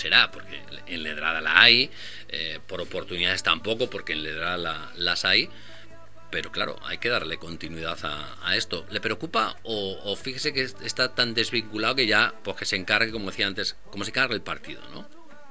será, porque en Ledrada la hay, por oportunidades tampoco, porque en Ledrada las hay, pero claro, hay que darle continuidad a esto. ¿Le preocupa o fíjese que está tan desvinculado que ya, pues que se encargue, como decía antes, como se encargue el partido, ¿no?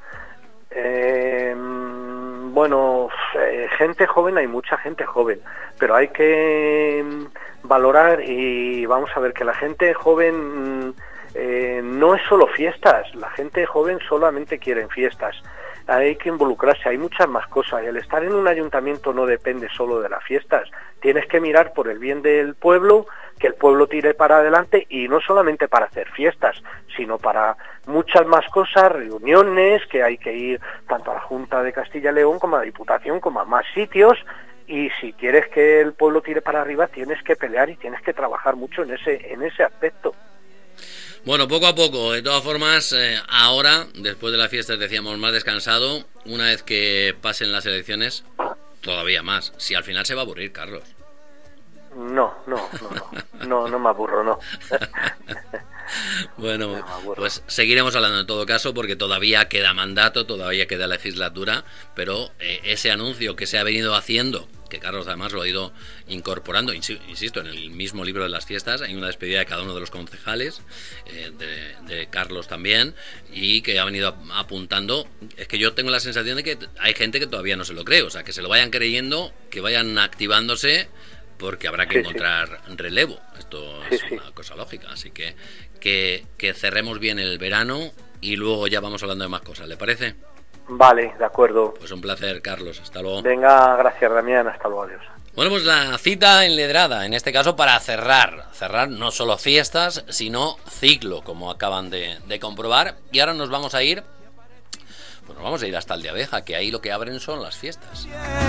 Bueno, gente joven, hay mucha gente joven, pero hay que valorar y vamos a ver que la gente joven no es solo fiestas, la gente joven solamente quiere fiestas. Hay que involucrarse, hay muchas más cosas. El estar en un ayuntamiento no depende solo de las fiestas. Tienes que mirar por el bien del pueblo, que el pueblo tire para adelante y no solamente para hacer fiestas, sino para muchas más cosas, reuniones, que hay que ir tanto a la Junta de Castilla y León como a la Diputación, como a más sitios. Y si quieres que el pueblo tire para arriba, tienes que pelear y tienes que trabajar mucho en ese aspecto. Bueno, poco a poco, de todas formas, ahora, después de las fiestas, decíamos, más descansado, una vez que pasen las elecciones, todavía más. Si al final se va a aburrir, Carlos. No me aburro, no. Bueno, pues seguiremos hablando en todo caso, porque todavía queda mandato, todavía queda legislatura, pero ese anuncio que se ha venido haciendo, que Carlos además lo ha ido incorporando, insisto, en el mismo libro de las fiestas, hay una despedida de cada uno de los concejales, de Carlos también, y que ha venido apuntando. Es que yo tengo la sensación de que hay gente que todavía no se lo cree, o sea, que se lo vayan creyendo, que vayan activándose, porque habrá que encontrar relevo. Esto es una cosa lógica, así que cerremos bien el verano y luego ya vamos hablando de más cosas, ¿le parece? Vale, de acuerdo. Pues un placer, Carlos, hasta luego. Venga, gracias, Damián, hasta luego, adiós. Bueno, pues la cita en Ledrada, en este caso para cerrar no solo fiestas, sino ciclo, como acaban de comprobar, y ahora nos vamos a ir, pues nos vamos a ir hasta el de Abeja, que ahí lo que abren son las fiestas.